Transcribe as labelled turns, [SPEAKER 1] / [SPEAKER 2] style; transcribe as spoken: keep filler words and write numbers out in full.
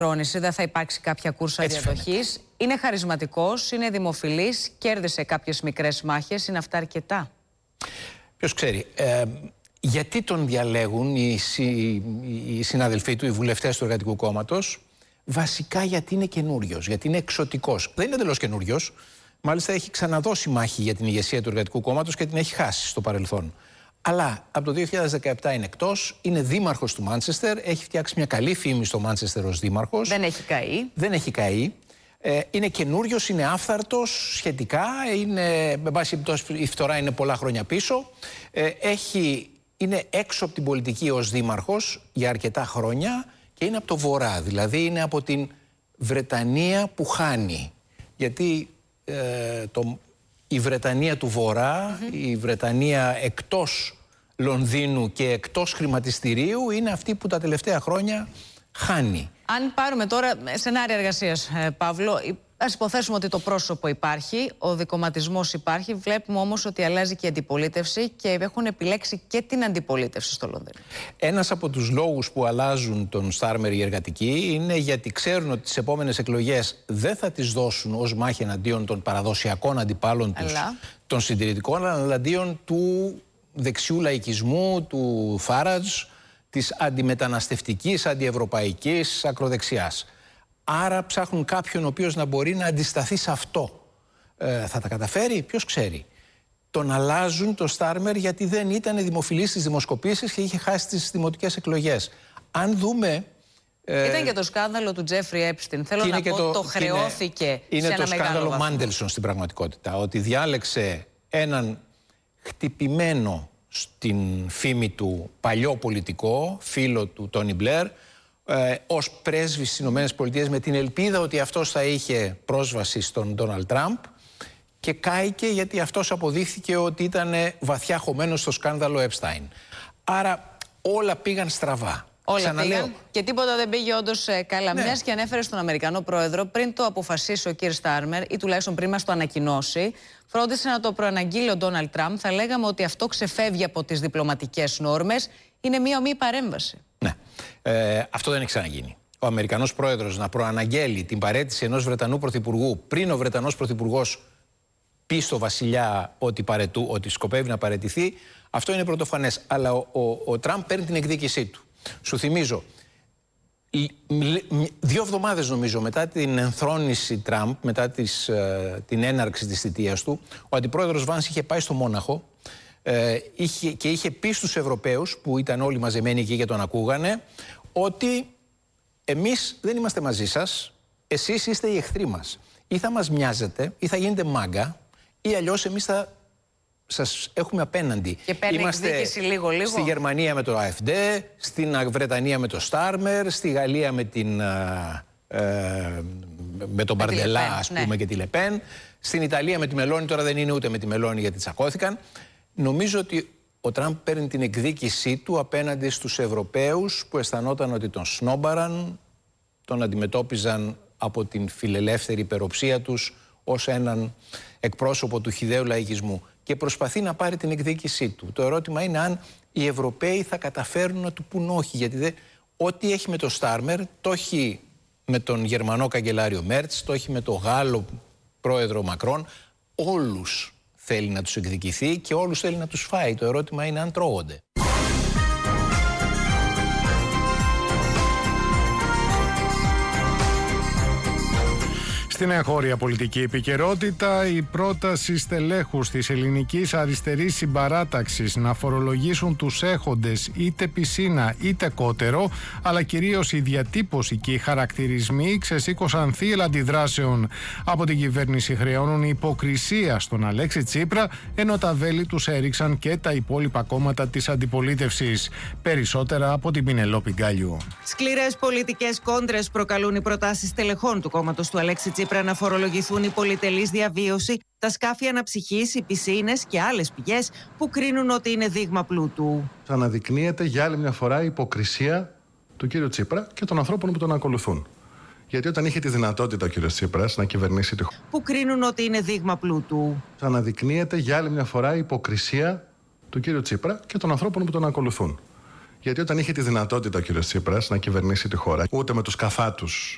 [SPEAKER 1] δεν θα υπάρξει κάποια κούρσα διαδοχής. Είναι χαρισματικός, είναι δημοφιλής, κέρδισε κάποιες μικρές μάχες. Είναι αυτά αρκετά?
[SPEAKER 2] Ποιος ξέρει. Ε, γιατί τον διαλέγουν οι, συ, οι συναδελφοί του, οι βουλευτές του Εργατικού Κόμματος? Βασικά γιατί είναι καινούριος, γιατί είναι εξωτικός. Δεν είναι εντελώς καινούριος. Μάλιστα έχει ξαναδώσει μάχη για την ηγεσία του Εργατικού Κόμματος και την έχει χάσει στο παρελθόν. Αλλά από το δύο χιλιάδες δεκαεπτά είναι εκτός, είναι δήμαρχος του Μάντσεστερ, έχει φτιάξει μια καλή φήμη στο Μάντσεστερ ως δήμαρχος.
[SPEAKER 1] Δεν έχει καεί.
[SPEAKER 2] Δεν έχει καεί. Ε, είναι καινούριος, είναι άφθαρτος σχετικά, είναι, με βάση η φθορά είναι πολλά χρόνια πίσω. Ε, έχει, είναι έξω από την πολιτική ως δήμαρχος για αρκετά χρόνια και είναι από το βορρά, δηλαδή είναι από την Βρετανία που χάνει. Γιατί ε, το... η Βρετανία του Βορρά, mm-hmm. η Βρετανία εκτός Λονδίνου και εκτός χρηματιστηρίου είναι αυτή που τα τελευταία χρόνια χάνει. Αν
[SPEAKER 1] πάρουμε τώρα σενάρια εργασίας, Παύλο, ας υποθέσουμε ότι το πρόσωπο υπάρχει, ο δικομματισμός υπάρχει, βλέπουμε όμως ότι αλλάζει και η αντιπολίτευση και έχουν επιλέξει και την αντιπολίτευση στο Λονδίνο.
[SPEAKER 2] Ένας από τους λόγους που αλλάζουν τον Στάρμερ οι εργατικοί είναι γιατί ξέρουν ότι τις επόμενες εκλογές δεν θα τις δώσουν ως μάχη εναντίον των παραδοσιακών αντιπάλων τους, αλλά... των συντηρητικών, αλλά εναντίον του δεξιού λαϊκισμού, του Φάρατζ, της αντιμεταναστευτικής, αντιευρωπαϊκής ακροδεξιάς. Άρα ψάχνουν κάποιον ο οποίος να μπορεί να αντισταθεί σε αυτό. Ε, θα τα καταφέρει, ποιος ξέρει. Τον αλλάζουν τον Στάρμερ γιατί δεν ήταν δημοφιλής στις δημοσκοπήσεις και είχε χάσει τις δημοτικές εκλογές. Αν δούμε...
[SPEAKER 1] Ε, ήταν και το σκάνδαλο του Τζέφρι Έπστιν. Θέλω να πω, το, το χρεώθηκε
[SPEAKER 2] είναι,
[SPEAKER 1] σε
[SPEAKER 2] είναι
[SPEAKER 1] ένα μεγάλο
[SPEAKER 2] Είναι το σκάνδαλο
[SPEAKER 1] Μάντελσον
[SPEAKER 2] στην πραγματικότητα. Ότι διάλεξε έναν χτυπημένο στην φήμη του παλιό πολιτικό, φίλο του Τόνι Μπλερ, Ε, ως πρέσβης στις Ηνωμένες Πολιτείες με την ελπίδα ότι αυτός θα είχε πρόσβαση στον Ντόναλντ Τραμπ και κάηκε γιατί αυτός αποδείχθηκε ότι ήταν βαθιά χωμένος στο σκάνδαλο Επστάιν. Άρα όλα πήγαν στραβά.
[SPEAKER 1] Όλα
[SPEAKER 2] Ξαναλέω.
[SPEAKER 1] πήγαν και τίποτα δεν πήγε όντως καλά. Ναι. Μιας και ανέφερε στον Αμερικανό πρόεδρο, πριν το αποφασίσει ο κ. Στάρμερ ή τουλάχιστον πριν μας το ανακοινώσει, φρόντισε να το προαναγγείλει ο Ντόναλντ Τραμπ. Θα λέγαμε ότι αυτό ξεφεύγει από τις διπλωματικές νόρμες. Είναι μία ομή παρέμβαση.
[SPEAKER 2] Ναι. Ε, αυτό δεν έχει ξαναγίνει. Ο Αμερικανός πρόεδρος να προαναγγέλει την παραίτηση ενός Βρετανού πρωθυπουργού πριν ο Βρετανός πρωθυπουργός πει στο βασιλιά ότι, παρετού, ότι σκοπεύει να παραιτηθεί, αυτό είναι πρωτοφανές. Αλλά ο, ο, ο Τραμπ παίρνει την εκδίκησή του. Σου θυμίζω, δύο εβδομάδες νομίζω μετά την ενθρόνηση Τραμπ, μετά τις, ε, την έναρξη της θητείας του, ο αντιπρόεδρος Βάνς είχε πάει στο Μόναχο ε, είχε, και είχε πει στους Ευρωπαίους που ήταν όλοι μαζεμένοι εκεί και τον ακούγανε ότι εμείς δεν είμαστε μαζί σας, εσείς είστε οι εχθροί μας. Ή θα μας μοιάζετε, ή θα γίνετε μάγκα, ή αλλιώς εμείς θα σας έχουμε απέναντι.
[SPEAKER 1] Και παίρνει εκδίκηση λίγο-λίγο.
[SPEAKER 2] Στη Γερμανία με το AfD, στην Βρετανία με το Στάρμερ, στη Γαλλία με, την, ε, με τον Μπαρντελά, ας πούμε, ναι, και τη Λεπέν. Στην Ιταλία με τη Μελώνη, τώρα δεν είναι ούτε με τη Μελώνη γιατί τσακώθηκαν. Νομίζω ότι ο Τραμπ παίρνει την εκδίκησή του απέναντι στους Ευρωπαίους που αισθανόταν ότι τον σνόμπαραν, τον αντιμετώπιζαν από την φιλελεύθερη υπεροψία τους ως έναν εκπρόσωπο του χυδαίου λαϊκισμού και προσπαθεί να πάρει την εκδίκησή του. Το ερώτημα είναι αν οι Ευρωπαίοι θα καταφέρουν να του πούν όχι, γιατί δε, ό,τι έχει με το Στάρμερ το έχει με τον Γερμανό καγκελάριο Μέρτς, το έχει με τον Γάλλο πρόεδρο Μακρόν, όλους θέλει να τους εκδικηθεί και όλους θέλει να τους φάει. Το ερώτημα είναι αν τρώγονται.
[SPEAKER 3] Στην εγχώρια πολιτική επικαιρότητα, η πρόταση στελέχους της ελληνικής αριστερής συμπαράταξης να φορολογήσουν τους έχοντες είτε πισίνα είτε κότερο, αλλά κυρίως η διατύπωση και οι χαρακτηρισμοί ξεσήκωσαν θύελλα αντιδράσεων. Από την κυβέρνηση χρεώνουν υποκρισία στον Αλέξη Τσίπρα, ενώ τα βέλη τους έριξαν και τα υπόλοιπα κόμματα της αντιπολίτευσης. Περισσότερα από την Πινελόπη Γκάλιου.
[SPEAKER 4] Σκληρές πολιτικές κόντρες προκαλούν οι προτάσεις στελεχών του κόμματος του Αλέξη Τσίπρα να φορολογηθούν η πολυτελής διαβίωση, τα σκάφη αναψυχής, οι πισίνες και άλλες πηγές που κρίνουν ότι είναι δείγμα πλούτου.
[SPEAKER 5] Αναδεικνύεται για άλλη μια φορά η υποκρισία του κύριου Τσίπρα και των ανθρώπων που τον ακολουθούν. Γιατί όταν είχε τη δυνατότητα ο κύριος Τσίπρας να κυβερνήσει τη χώρα.
[SPEAKER 4] Που κρίνουν ότι είναι δείγμα πλούτου.
[SPEAKER 5] Αναδεικνύεται για άλλη μια φορά η υποκρισία του κύριου Τσίπρα και των ανθρώπων που τον ακολουθούν. Γιατί όταν είχε τη δυνατότητα ο κύριος Τσίπρας να κυβερνήσει τη χώρα, ούτε με τους καφάτους